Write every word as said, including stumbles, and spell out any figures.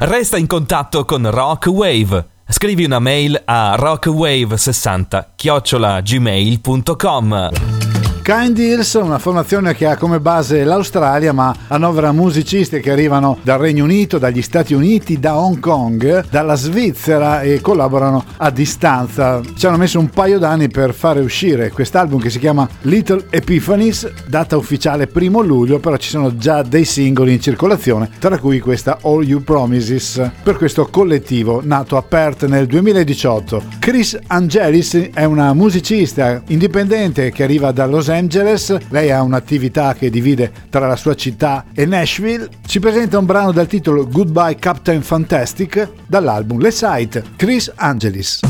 Resta in contatto con Rock Wave. Scrivi una mail a rockwave sessanta chiocciola gmail punto com. Kind Ears, una formazione che ha come base l'Australia ma annovera musicisti che arrivano dal Regno Unito, dagli Stati Uniti, da Hong Kong, dalla Svizzera e collaborano a distanza. Ci hanno messo un paio d'anni per fare uscire quest'album che si chiama Little Epiphanies, data ufficiale primo luglio, però ci sono già dei singoli in circolazione, tra cui questa All You Promises, per questo collettivo nato a Perth nel duemiladiciotto. Chris Angelis è una musicista indipendente che arriva da Los Angeles. Lei ha un'attività che divide tra la sua città e Nashville. Ci presenta un brano dal titolo Goodbye Captain Fantastic dall'album Le Sight. Chris Angelis.